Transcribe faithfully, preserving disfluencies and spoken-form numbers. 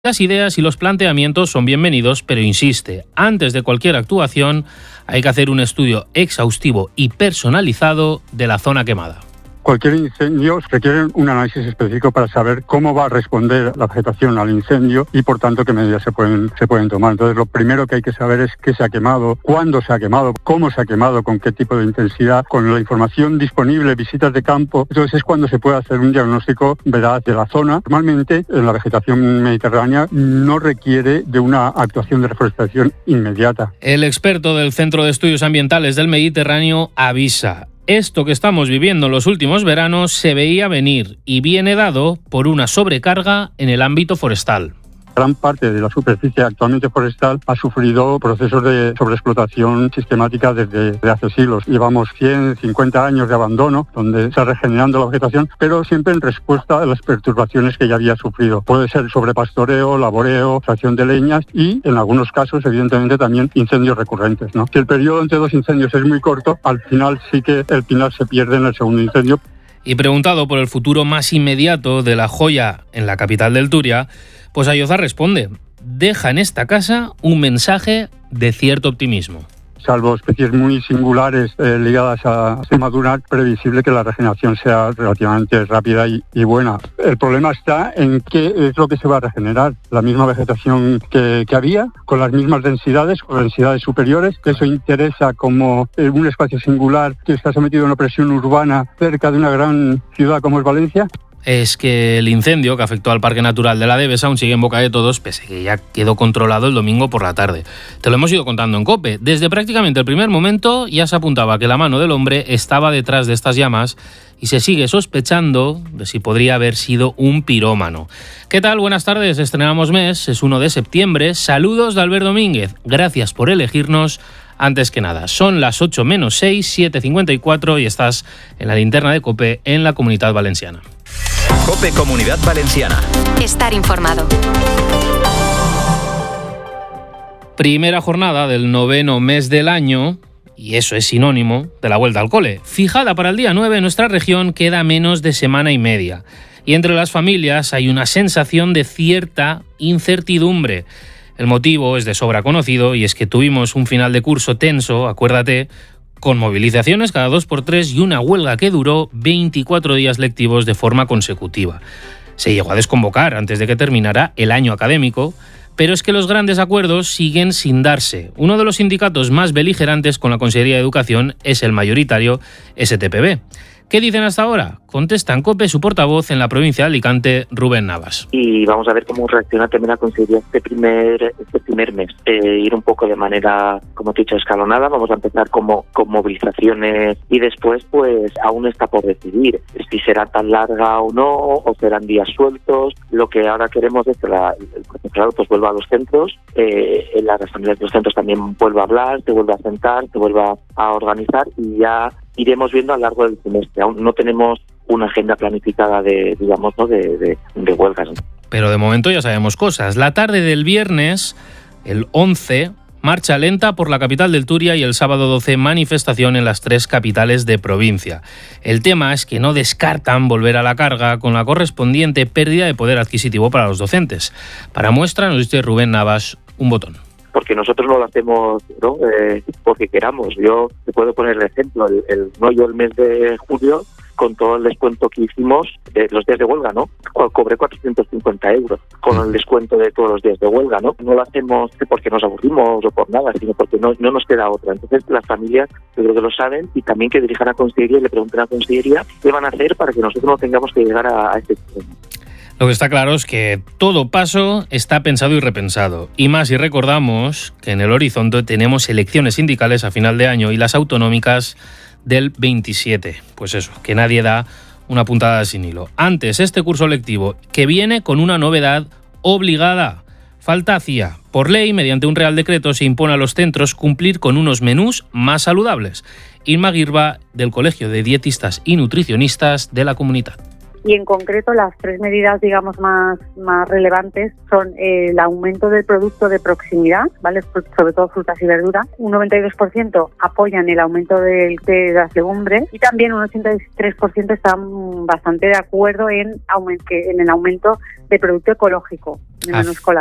Las ideas y los planteamientos son bienvenidos, pero insiste, antes de cualquier actuación hay que hacer un estudio exhaustivo y personalizado de la zona quemada. Cualquier incendio requiere un análisis específico para saber cómo va a responder la vegetación al incendio y, por tanto, qué medidas se pueden, se pueden tomar. Entonces, lo primero que hay que saber es qué se ha quemado, cuándo se ha quemado, cómo se ha quemado, con qué tipo de intensidad, con la información disponible, visitas de campo. Entonces, es cuando se puede hacer un diagnóstico veraz de la zona. Normalmente, en la vegetación mediterránea no requiere de una actuación de reforestación inmediata. El experto del Centro de Estudios Ambientales del Mediterráneo avisa: esto que estamos viviendo en los últimos veranos se veía venir y viene dado por una sobrecarga en el ámbito forestal. Gran parte de la superficie actualmente forestal ha sufrido procesos de sobreexplotación sistemática desde, desde hace siglos. Llevamos cien, cincuenta años de abandono, donde está regenerando la vegetación, pero siempre en respuesta a las perturbaciones que ya había sufrido. Puede ser sobrepastoreo, laboreo, extracción de leñas y, en algunos casos, evidentemente, también incendios recurrentes, ¿no? Si el periodo entre dos incendios es muy corto, al final sí que el pinar se pierde en el segundo incendio. Y preguntado por el futuro más inmediato de la joya en la capital del Turia, pues Ayoza responde: deja en esta casa un mensaje de cierto optimismo. Salvo especies muy singulares eh, ligadas a Extremadura, previsible que la regeneración sea relativamente rápida y, y buena. El problema está en qué es lo que se va a regenerar. La misma vegetación que, que había, con las mismas densidades, con densidades superiores, que eso interesa como un espacio singular que está sometido a una presión urbana cerca de una gran ciudad como es Valencia. Es que el incendio que afectó al Parque Natural de la Devesa aún sigue en boca de todos, pese a que ya quedó controlado el domingo por la tarde. Te lo hemos ido contando en COPE. Desde prácticamente el primer momento ya se apuntaba que la mano del hombre estaba detrás de estas llamas y se sigue sospechando de si podría haber sido un pirómano. ¿Qué tal? Buenas tardes. Estrenamos mes, es uno de septiembre. Saludos de Albert Domínguez. Gracias por elegirnos. Antes que nada, son las ocho menos seis, siete cincuenta y cuatro y estás en la linterna de COPE en la Comunidad Valenciana. COPE Comunidad Valenciana. Estar informado. Primera jornada del noveno mes del año, y eso es sinónimo de la vuelta al cole. Fijada para el día nueve, en nuestra región queda menos de semana y media. Y entre las familias hay una sensación de cierta incertidumbre. El motivo es de sobra conocido y es que tuvimos un final de curso tenso, acuérdate, con movilizaciones cada dos por tres y una huelga que duró veinticuatro días lectivos de forma consecutiva. Se llegó a desconvocar antes de que terminara el año académico, pero es que los grandes acuerdos siguen sin darse. Uno de los sindicatos más beligerantes con la Consellería de Educación es el mayoritario S T P B. ¿Qué dicen hasta ahora? Contesta en COPE su portavoz en la provincia de Alicante, Rubén Navas. Y vamos a ver cómo reacciona también la Consellería este primer, este primer mes. Eh, ir un poco de manera, como te he dicho, escalonada. Vamos a empezar como, con movilizaciones y después, pues, aún está por decidir si será tan larga o no, o serán días sueltos. Lo que ahora queremos es que la, el profesorado pues vuelva a los centros, eh, en las asambleas de los centros también vuelva a hablar, se vuelva a sentar, se vuelva a organizar y ya iremos viendo a lo largo del semestre. Aún no tenemos una agenda planificada de, digamos, ¿no? de, de, de huelgas. Pero de momento ya sabemos cosas. La tarde del viernes, el once, marcha lenta por la capital del Turia y el sábado doce, manifestación en las tres capitales de provincia. El tema es que no descartan volver a la carga con la correspondiente pérdida de poder adquisitivo para los docentes. Para muestra nos dice Rubén Navas un botón. Porque nosotros no lo hacemos, ¿no? Eh, porque queramos. Yo te puedo poner el ejemplo, el, el, no yo el mes de julio, con todo el descuento que hicimos de los días de huelga, ¿no? Cobré cuatrocientos cincuenta euros con el descuento de todos los días de huelga, ¿no? No lo hacemos porque nos aburrimos o por nada, sino porque no, no nos queda otra. Entonces las familias, yo creo que lo saben, y también que dirijan a Consellería y le pregunten a Consellería qué van a hacer para que nosotros no tengamos que llegar a, a este extremo. Lo que está claro es que todo paso está pensado y repensado. Y más si recordamos que en el horizonte tenemos elecciones sindicales a final de año y las autonómicas del veintisiete. Pues eso, que nadie da una puntada sin hilo. Antes, este curso lectivo, que viene con una novedad obligada. Falta hacía. Por ley, mediante un Real Decreto, se impone a los centros cumplir con unos menús más saludables. Irma Guirba, del Colegio de Dietistas y Nutricionistas de la Comunidad. Y en concreto las tres medidas, digamos, más, más relevantes son el aumento del producto de proximidad, ¿vale? Sobre todo frutas y verduras. Un noventa y dos por ciento apoyan el aumento del, de las legumbres y también un ochenta y tres por ciento están bastante de acuerdo en, aument- en el aumento de producto ecológico. de menos cola.